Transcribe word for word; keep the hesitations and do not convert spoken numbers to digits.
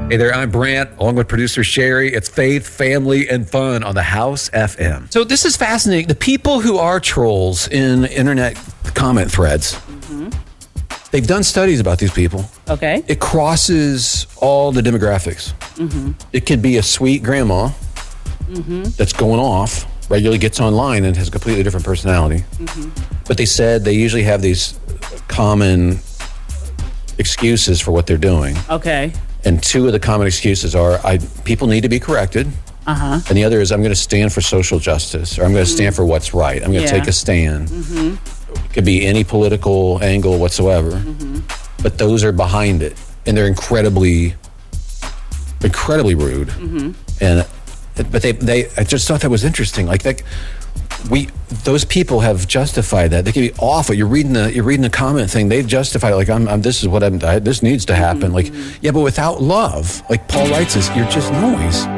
Hey there, I'm Brant, along with producer Sherry. It's faith, family, and fun on the House F M. So this is fascinating. The people who are trolls in internet comment threads, mm-hmm. they've done studies about these people. Okay. It crosses all the demographics. Mm-hmm. It could be a sweet grandma mm-hmm. that's going off, regularly gets online and has a completely different personality. Mm-hmm. But they said they usually have these common excuses for what they're doing. Okay. And two of the common excuses are I people need to be corrected. Uh-huh. And the other is I'm going to stand for social justice, or I'm going to mm-hmm. stand for what's right. I'm going to yeah. take a stand. Mm-hmm. It could be any political angle whatsoever. Mm-hmm. But those are behind it. And they're incredibly, incredibly rude. Mm-hmm. And but they, they, I just thought that was interesting. Like that, we, those people have justified that. They can be awful. You're reading the, you're reading the comment thing. They've justified it. Like I'm, I'm this is what I'm. I, this needs to happen. Mm-hmm. Like yeah, but without love, like Paul writes this, you're just noise.